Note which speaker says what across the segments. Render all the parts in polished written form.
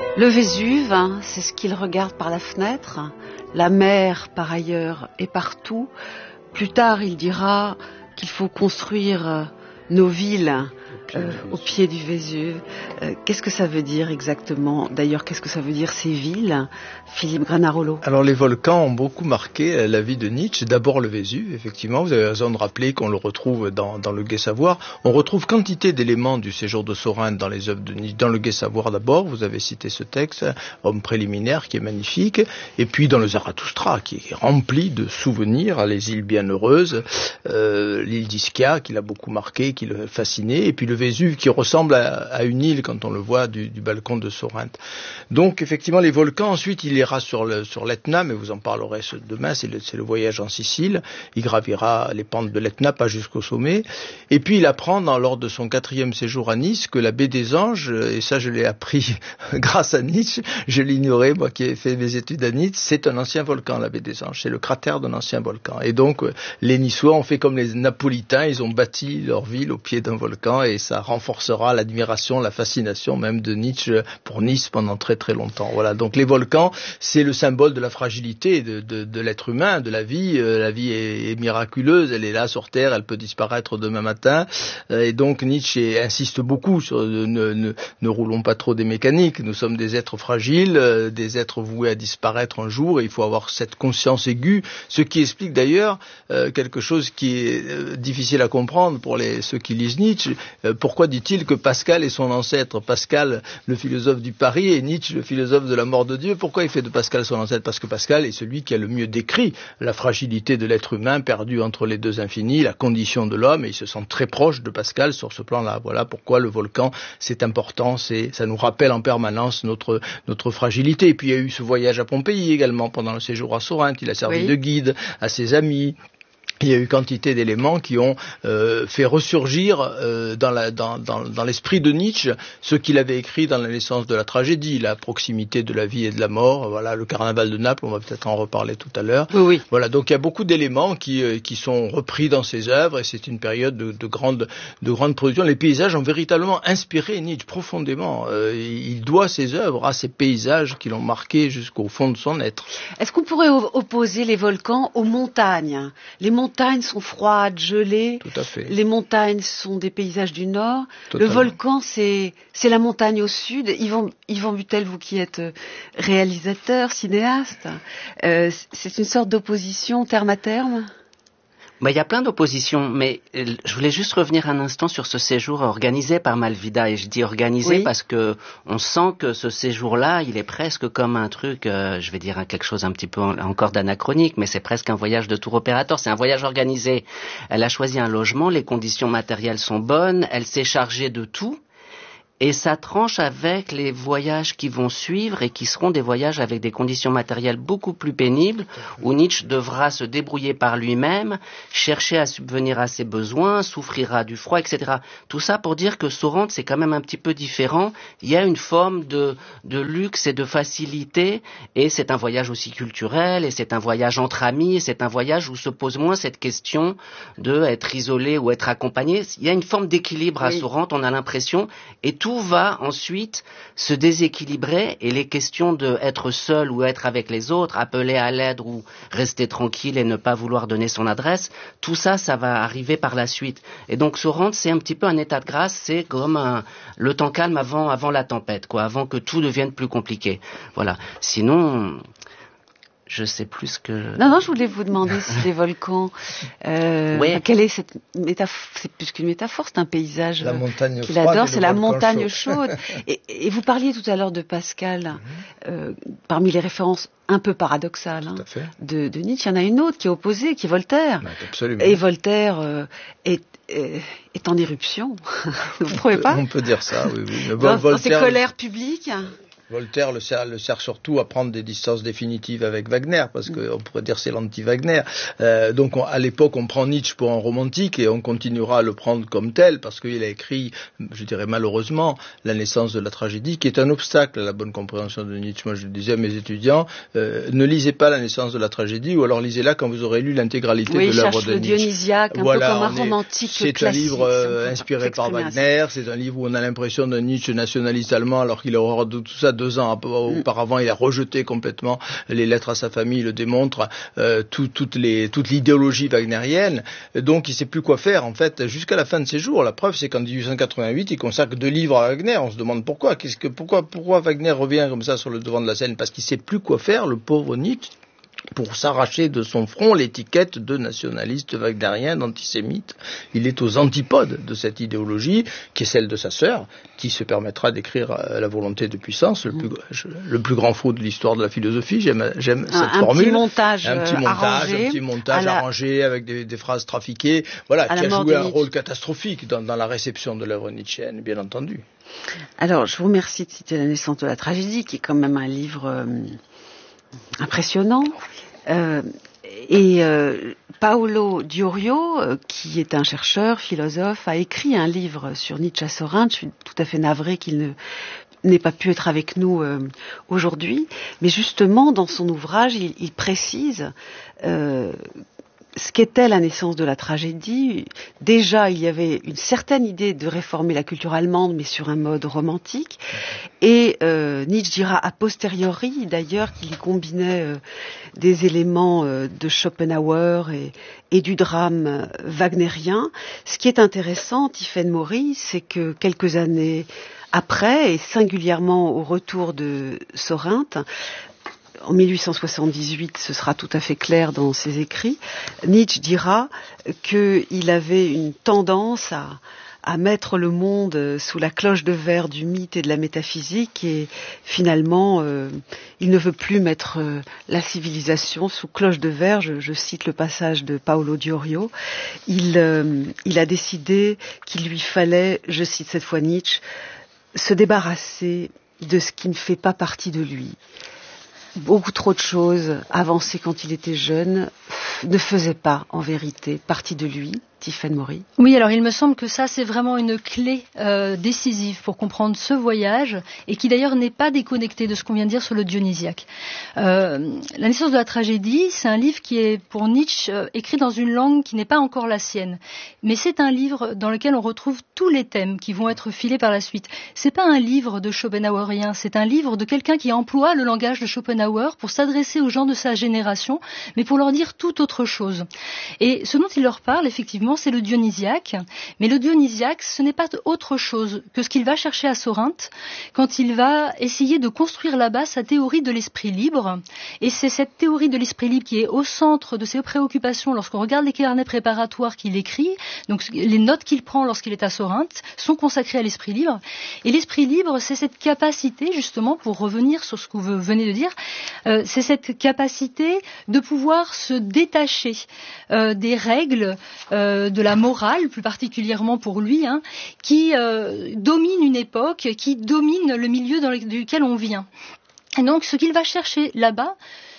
Speaker 1: Le Vésuve, c'est ce qu'il regarde par la fenêtre. La mer, par ailleurs, est partout. Plus tard, il dira qu'il faut construire nos villes au pied du Vésuve. Qu'est-ce que ça veut dire exactement? D'ailleurs, qu'est-ce que ça veut dire ces villes, Philippe Granarolo?
Speaker 2: Alors les volcans ont beaucoup marqué la vie de Nietzsche. D'abord le Vésuve, effectivement, vous avez raison de rappeler qu'on le retrouve dans le Gai Savoir. On retrouve quantité d'éléments du séjour de Sorinthe dans les œuvres de Nietzsche. Dans le Gai Savoir d'abord, vous avez cité ce texte, Homme préliminaire, qui est magnifique, et puis dans le Zarathustra, qui est rempli de souvenirs, les îles bienheureuses, l'île d'Ischia, qui l'a beaucoup marqué, qui l'a fasciné, et puis le Vésuve, qui ressemble à une île quand on le voit du balcon de Sorinthe. Donc effectivement les volcans, ensuite il ira sur l'Etna, mais vous en parlerez demain, c'est le voyage en Sicile, il gravira les pentes de l'Etna, pas jusqu'au sommet, et puis il apprend lors de son 4e séjour à Nice que la baie des Anges, et ça je l'ai appris grâce à Nietzsche, je l'ignorais, moi qui ai fait mes études à Nice, c'est un ancien volcan, la baie des Anges, c'est le cratère d'un ancien volcan, et donc les Niçois ont fait comme les Napolitains, ils ont bâti leur ville au pied d'un volcan, et ça renforcera l'admiration, la fascination même de Nietzsche pour Nice pendant très très longtemps. Voilà, donc les volcans, c'est le symbole de la fragilité de l'être humain, de la vie. La vie est miraculeuse, elle est là sur Terre, elle peut disparaître demain matin. Et donc Nietzsche insiste beaucoup sur ne roulons pas trop des mécaniques. Nous sommes des êtres fragiles, des êtres voués à disparaître un jour. Et il faut avoir cette conscience aiguë, ce qui explique d'ailleurs quelque chose qui est difficile à comprendre pour ceux qui lisent Nietzsche. Pourquoi dit-il que Pascal est son ancêtre? Pascal, le philosophe du Paris, et Nietzsche, le philosophe de la mort de Dieu. Pourquoi il fait de Pascal son ancêtre? Parce que Pascal est celui qui a le mieux décrit la fragilité de l'être humain perdu entre les deux infinis, la condition de l'homme, et il se sent très proche de Pascal sur ce plan-là. Voilà pourquoi le volcan, c'est important, ça nous rappelle en permanence notre fragilité. Et puis il y a eu ce voyage à Pompéi également pendant le séjour à Sorinthe, il a servi de guide à ses amis. Il y a eu quantité d'éléments qui ont fait ressurgir dans l'esprit de Nietzsche ce qu'il avait écrit dans La naissance de la tragédie, la proximité de la vie et de la mort. Voilà, le carnaval de Naples, on va peut-être en reparler tout à l'heure.
Speaker 1: Oui.
Speaker 2: Voilà, donc il y a beaucoup d'éléments qui sont repris dans ses œuvres, et c'est une période de grande production. Les paysages ont véritablement inspiré Nietzsche profondément. Il doit ses œuvres à ces paysages qui l'ont marqué jusqu'au fond de son être.
Speaker 1: Est-ce qu'on pourrait opposer les volcans aux montagnes? Les montagnes sont froides, gelées.
Speaker 2: Tout à fait.
Speaker 1: Les montagnes sont des paysages du nord.
Speaker 2: Totalement.
Speaker 1: Le volcan, c'est la montagne au sud. Yvan Butel, vous qui êtes réalisateur, cinéaste, c'est une sorte d'opposition terme à terme?
Speaker 3: Il y a plein d'oppositions, mais je voulais juste revenir un instant sur ce séjour organisé par Malvida. Et je dis organisé parce que on sent que ce séjour-là, il est presque comme un truc, je vais dire quelque chose un petit peu encore d'anachronique, mais c'est presque un voyage de tour opérateur. C'est un voyage organisé. Elle a choisi un logement, les conditions matérielles sont bonnes, elle s'est chargée de tout. Et ça tranche avec les voyages qui vont suivre et qui seront des voyages avec des conditions matérielles beaucoup plus pénibles, où Nietzsche devra se débrouiller par lui-même, chercher à subvenir à ses besoins, souffrira du froid, etc. Tout ça pour dire que Sorinthe, c'est quand même un petit peu différent. Il y a une forme de luxe et de facilité, et c'est un voyage aussi culturel, et c'est un voyage entre amis, et c'est un voyage où se pose moins cette question de être isolé ou être accompagné. Il y a une forme d'équilibre à Sorinthe, on a l'impression, et tout va ensuite se déséquilibrer, et les questions de être seul ou être avec les autres, appeler à l'aide ou rester tranquille et ne pas vouloir donner son adresse, tout ça, ça va arriver par la suite. Et donc Sorinthe, c'est un petit peu un état de grâce, c'est comme le temps calme avant la tempête, avant que tout devienne plus compliqué. Voilà. Sinon, je sais plus que...
Speaker 1: Non, je voulais vous demander si les volcans... quelle est cette métaphore? C'est plus qu'une métaphore, c'est un paysage qu'il adore, c'est la montagne chaude. Et vous parliez tout à l'heure de Pascal, parmi les références un peu paradoxales de Nietzsche, il y en a une autre qui est opposée, qui est Voltaire.
Speaker 2: Absolument.
Speaker 1: Et Voltaire est en éruption, vous ne trouvez pas?
Speaker 2: On peut dire ça, oui.
Speaker 1: Dans ses colères publiques.
Speaker 2: Voltaire le sert surtout à prendre des distances définitives avec Wagner, parce qu'on pourrait dire c'est l'anti-Wagner. Donc à l'époque, on prend Nietzsche pour un romantique, et on continuera à le prendre comme tel, parce qu'il a écrit, je dirais malheureusement, La naissance de la tragédie, qui est un obstacle à la bonne compréhension de Nietzsche. Moi, je le disais à mes étudiants, ne lisez pas La naissance de la tragédie, ou alors lisez-la quand vous aurez lu l'intégralité de l'œuvre de Nietzsche.
Speaker 1: Dionysiaque, un peu comme un romantique
Speaker 2: c'est
Speaker 1: classique.
Speaker 2: C'est un livre inspiré par Wagner, c'est un livre où on a l'impression d'un Nietzsche nationaliste allemand, alors qu'il a horreur de tout ça, 2 ans auparavant, il a rejeté complètement les lettres à sa famille, le démontre, toute l'idéologie wagnérienne. Donc il sait plus quoi faire en fait jusqu'à la fin de ses jours. La preuve, c'est qu'en 1888, il consacre 2 livres à Wagner. On se demande pourquoi. Pourquoi Wagner revient comme ça sur le devant de la scène? Parce qu'il sait plus quoi faire, le pauvre Nietzsche, pour s'arracher de son front l'étiquette de nationaliste wagnérien, d'antisémite. Il est aux antipodes de cette idéologie, qui est celle de sa sœur, qui se permettra d'écrire La volonté de puissance, le plus grand faux de l'histoire de la philosophie. J'aime cette formule.
Speaker 1: Un petit montage
Speaker 2: arrangé avec des phrases trafiquées, voilà, qui a joué un rôle catastrophique dans la réception de l'œuvre nietzschéenne, bien entendu.
Speaker 1: Alors, je vous remercie de citer La naissance de la tragédie, qui est quand même un livre impressionnant. Paolo Diorio, qui est un chercheur, philosophe, a écrit un livre sur Nietzsche à Sorinte. Je suis tout à fait navrée qu'il n'ait pas pu être avec nous aujourd'hui. Mais justement, dans son ouvrage, il précise ce qu'était la naissance de la tragédie. Déjà, il y avait une certaine idée de réformer la culture allemande, mais sur un mode romantique. Et Nietzsche dira a posteriori, d'ailleurs, qu'il y combinait des éléments de Schopenhauer et du drame wagnérien. Ce qui est intéressant, Tiffaine Maury, c'est que quelques années après, et singulièrement au retour de Sorinte, en 1878, ce sera tout à fait clair dans ses écrits, Nietzsche dira qu'il avait une tendance à mettre le monde sous la cloche de verre du mythe et de la métaphysique, et finalement, il ne veut plus mettre la civilisation sous cloche de verre. Je cite le passage de Paolo Diorio. Il a décidé qu'il lui fallait, je cite cette fois Nietzsche, se débarrasser de ce qui ne fait pas partie de lui. Beaucoup trop de choses avancées quand il était jeune ne faisaient pas, en vérité, partie de lui. Tiffaine Maury.
Speaker 4: Oui, alors il me semble que ça, c'est vraiment une clé décisive pour comprendre ce voyage, et qui d'ailleurs n'est pas déconnecté de ce qu'on vient de dire sur le dionysiaque. La naissance de la tragédie, c'est un livre qui est, pour Nietzsche, écrit dans une langue qui n'est pas encore la sienne. Mais c'est un livre dans lequel on retrouve tous les thèmes qui vont être filés par la suite. C'est pas un livre de Schopenhauerien, c'est un livre de quelqu'un qui emploie le langage de Schopenhauer pour s'adresser aux gens de sa génération, mais pour leur dire tout autre chose. Et ce dont il leur parle, effectivement, c'est le dionysiaque. Mais le dionysiaque, ce n'est pas autre chose que ce qu'il va chercher à Sorinte quand il va essayer de construire là-bas sa théorie de l'esprit libre. Et c'est cette théorie de l'esprit libre qui est au centre de ses préoccupations lorsqu'on regarde les carnets préparatoires qu'il écrit. Donc les notes qu'il prend lorsqu'il est à Sorinte sont consacrées à l'esprit libre. Et l'esprit libre, c'est cette capacité, justement, pour revenir sur ce que vous venez de dire, c'est cette capacité de pouvoir se détacher des règles, de la morale, plus particulièrement pour lui, qui domine une époque, qui domine le milieu dans lequel on vient. Et donc, ce qu'il va chercher là-bas,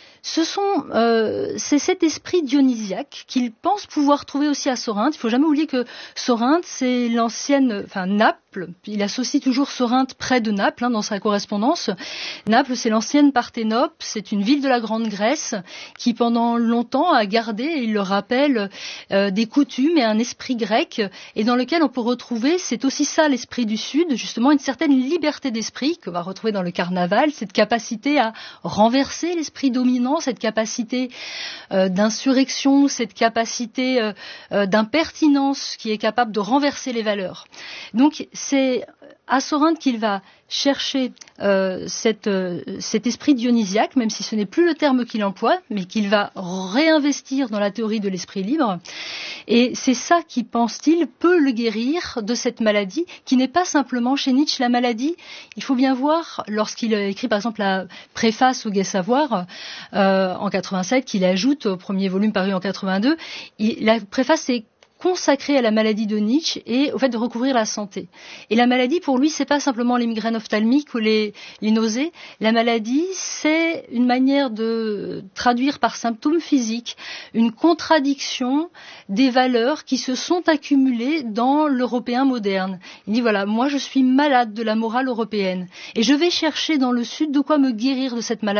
Speaker 4: c'est cet esprit dionysiaque qu'il pense pouvoir trouver aussi à Sorinte. Il ne faut jamais oublier que Sorinte, c'est Naples. Il associe toujours Sorinte près de Naples dans sa correspondance. Naples, c'est l'ancienne Parthénope. C'est une ville de la Grande Grèce qui, pendant longtemps, a gardé, et il le rappelle, des coutumes et un esprit grec, et dans lequel on peut retrouver, c'est aussi ça l'esprit du Sud, justement une certaine liberté d'esprit qu'on va retrouver dans le carnaval, cette capacité à renverser l'esprit dominant, cette capacité d'insurrection, cette capacité d'impertinence qui est capable de renverser les valeurs. Donc c'est à Sorinte qu'il va chercher cet esprit dionysiaque, même si ce n'est plus le terme qu'il emploie, mais qu'il va réinvestir dans la théorie de l'esprit libre. Et c'est ça qui, pense-t-il, peut le guérir de cette maladie, qui n'est pas simplement chez Nietzsche la maladie. Il faut bien voir, lorsqu'il écrit par exemple la préface au Gai Savoir en 87, qu'il ajoute au premier volume paru en 82, la préface est consacré à la maladie de Nietzsche et au fait de recouvrir la santé. Et la maladie, pour lui, c'est pas simplement les migraines ophtalmiques ou les nausées. La maladie, c'est une manière de traduire par symptômes physiques une contradiction des valeurs qui se sont accumulées dans l'Européen moderne. Il dit, voilà, moi je suis malade de la morale européenne et je vais chercher dans le Sud de quoi me guérir de cette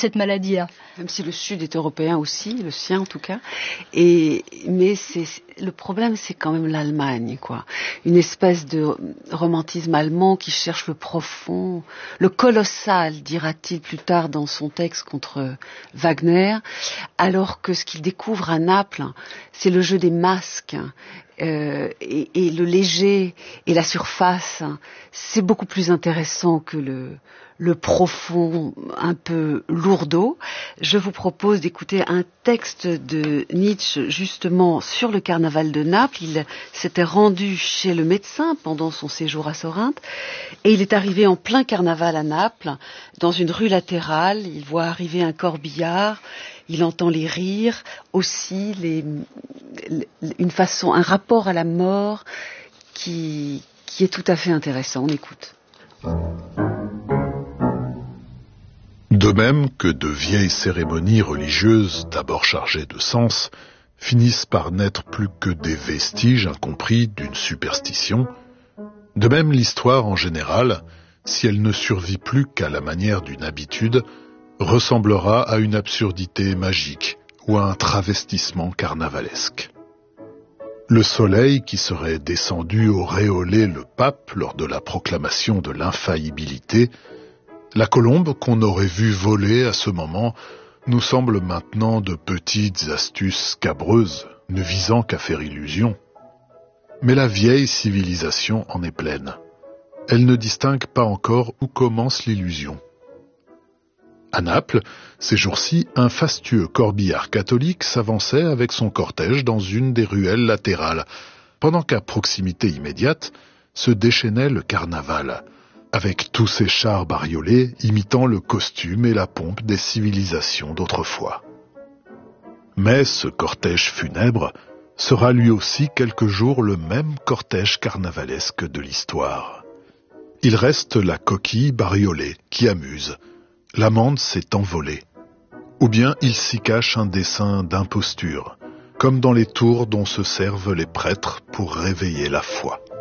Speaker 4: maladie-là.
Speaker 1: Même si le Sud est européen aussi, le sien en tout cas. Mais le problème, c'est quand même l'Allemagne, quoi. Une espèce de romantisme allemand qui cherche le profond, le colossal, dira-t-il plus tard dans son texte contre Wagner, alors que ce qu'il découvre à Naples, c'est le jeu des masques. Et le léger et la surface, c'est beaucoup plus intéressant que le profond, un peu lourdeau. Je vous propose d'écouter un texte de Nietzsche justement sur le carnaval de Naples. Il s'était rendu chez le médecin pendant son séjour à Sorinthe et il est arrivé en plein carnaval à Naples, dans une rue latérale. Il voit arriver un corbillard. Il entend les rires, aussi un rapport à la mort qui est tout à fait intéressant. On écoute.
Speaker 5: De même que de vieilles cérémonies religieuses, d'abord chargées de sens, finissent par n'être plus que des vestiges incompris d'une superstition, de même l'histoire en général, si elle ne survit plus qu'à la manière d'une habitude, ressemblera à une absurdité magique ou à un travestissement carnavalesque. Le soleil qui serait descendu auréoler le pape lors de la proclamation de l'infaillibilité, la colombe qu'on aurait vue voler à ce moment, nous semble maintenant de petites astuces scabreuses, ne visant qu'à faire illusion. Mais la vieille civilisation en est pleine. Elle ne distingue pas encore où commence l'illusion. À Naples, ces jours-ci, un fastueux corbillard catholique s'avançait avec son cortège dans une des ruelles latérales, pendant qu'à proximité immédiate se déchaînait le carnaval, avec tous ces chars bariolés imitant le costume et la pompe des civilisations d'autrefois. Mais ce cortège funèbre sera lui aussi quelque jour le même cortège carnavalesque de l'histoire. Il reste la coquille bariolée qui amuse. L'amande s'est envolée. Ou bien il s'y cache un dessin d'imposture, comme dans les tours dont se servent les prêtres pour réveiller la foi.